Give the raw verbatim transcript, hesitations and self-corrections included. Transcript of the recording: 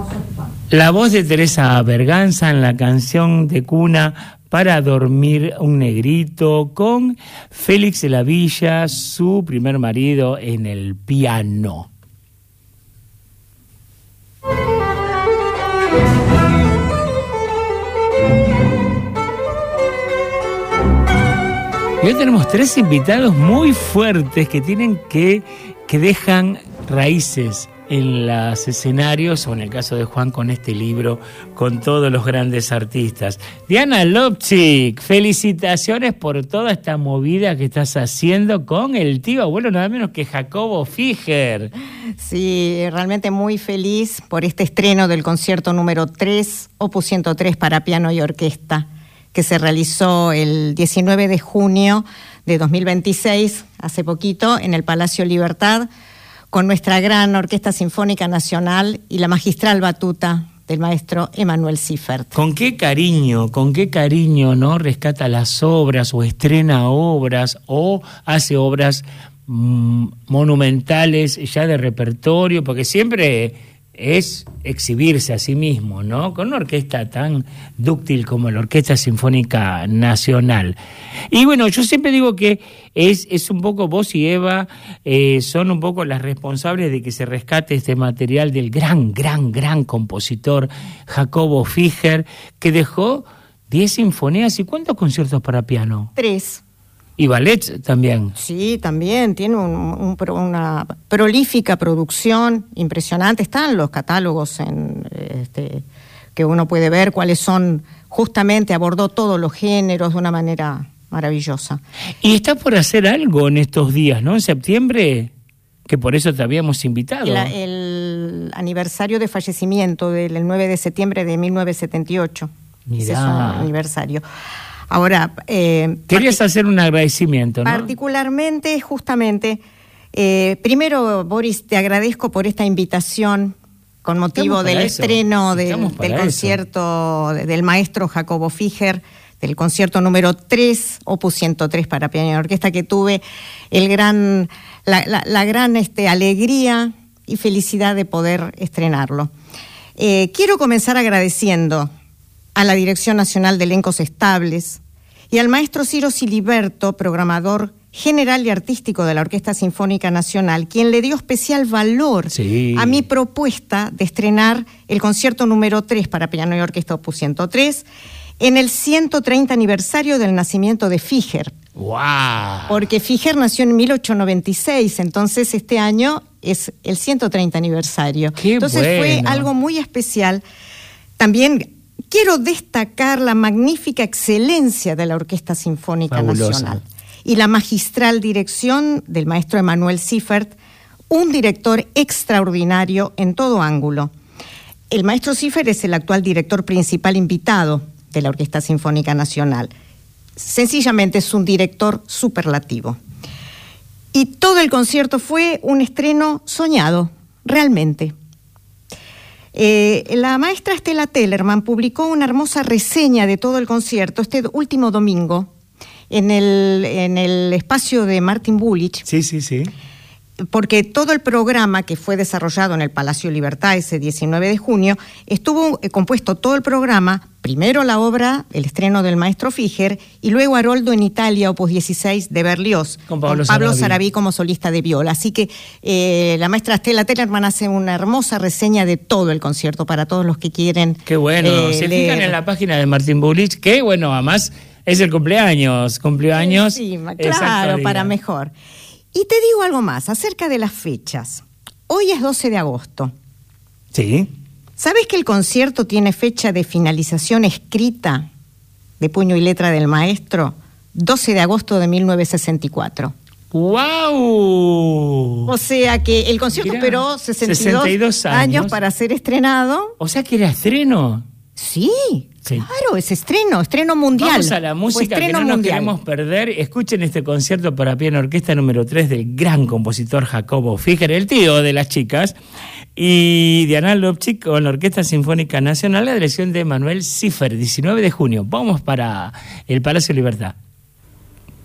La voz de Teresa Berganza en la canción de cuna Para dormir un negrito, con Félix de la Villa, su primer marido, en el piano. Y hoy tenemos tres invitados muy fuertes que tienen que, que dejan raíces en los escenarios, o en el caso de Juan con este libro, con todos los grandes artistas. Diana Lobchik, felicitaciones por toda esta movida que estás haciendo con el tío abuelo, nada menos que Jacobo Figer. Sí, realmente muy feliz por este estreno del concierto número tres, opus ciento tres para piano y orquesta, que se realizó el diecinueve de junio de dos mil veintiséis, hace poquito, en el Palacio Libertad, con nuestra gran Orquesta Sinfónica Nacional y la magistral batuta del maestro Emanuel Siffert. Con qué cariño, con qué cariño, ¿no? Rescata las obras o estrena obras o hace obras mmm, monumentales ya de repertorio, porque siempre es exhibirse a sí mismo, ¿no? Con una orquesta tan dúctil como la Orquesta Sinfónica Nacional. Y bueno, yo siempre digo que es, es un poco vos y Eva eh, son un poco las responsables de que se rescate este material del gran, gran, gran compositor Jacobo Figer, que dejó diez sinfonías y ¿cuántos conciertos para piano? Tres. ¿Y ballet también? Sí, también. Tiene un, un, una prolífica producción impresionante. Están los catálogos en, este, que uno puede ver cuáles son. Justamente abordó todos los géneros de una manera maravillosa. Y está por hacer algo en estos días, ¿no? En septiembre, que por eso te habíamos invitado. La, el aniversario de fallecimiento del el nueve de septiembre de mil novecientos setenta y ocho. Mirá. Ese es un aniversario. Ahora, eh, querías hacer un agradecimiento, ¿no? Particularmente, justamente, eh, primero, Boris, te agradezco por esta invitación con motivo del eso. estreno de, del eso. concierto de, del maestro Jacobo Figer, del concierto número tres, opus ciento tres para piano y orquesta, que tuve el gran, la, la, la gran este, alegría y felicidad de poder estrenarlo. Eh, quiero comenzar agradeciendo a la Dirección Nacional de Elencos Estables y al maestro Ciro Siliberto, programador general y artístico de la Orquesta Sinfónica Nacional, quien le dio especial valor sí. a mi propuesta de estrenar el concierto número tres para piano y orquesta opus ciento tres en el ciento treinta aniversario del nacimiento de Figer. ¡Wow! Porque Figer nació en mil ochocientos noventa y seis, entonces este año es el ciento treinta aniversario. ¡Qué entonces bueno! Fue algo muy especial. También quiero destacar la magnífica excelencia de la Orquesta Sinfónica Fabulosa. Nacional y la magistral dirección del maestro Emanuel Siffert, un director extraordinario en todo ángulo. El maestro Siffert es el actual director principal invitado de la Orquesta Sinfónica Nacional. Sencillamente es un director superlativo. Y todo el concierto fue un estreno soñado, realmente. Eh, la maestra Estela Tellerman publicó una hermosa reseña de todo el concierto este último domingo en el, en el espacio de Martin Bullich. Sí, sí, sí. Porque todo el programa que fue desarrollado en el Palacio Libertad ese diecinueve de junio, estuvo eh, compuesto todo el programa, primero la obra, el estreno del maestro Figer, y luego Haroldo en Italia, opus dieciséis de Berlioz, con Pablo, con Pablo Sarabí como solista de viola. Así que eh, la maestra Estela Tellerman hace una hermosa reseña de todo el concierto para todos los que quieren. Qué bueno, eh, se leer. Fijan en la página de Martin Bullich, que bueno, además es el cumpleaños, cumpleaños. Sí, claro, para mejor. Y te digo algo más acerca de las fechas. Hoy es doce de agosto. Sí. ¿Sabes que el concierto tiene fecha de finalización escrita de puño y letra del maestro? doce de agosto de mil novecientos sesenta y cuatro. ¡Wow! O sea que el concierto Mirá, esperó sesenta y dos, sesenta y dos años. años para ser estrenado. O sea que era estreno. Sí, sí, claro, es estreno, estreno mundial. Vamos a la música que no nos mundial. queremos perder. Escuchen este concierto para piano orquesta número tres del gran compositor Jacobo Figer, el tío de las chicas, y Diana Lobchik con la Orquesta Sinfónica Nacional, la dirección de Emanuel Siffert, diecinueve de junio. Vamos para el Palacio Libertad.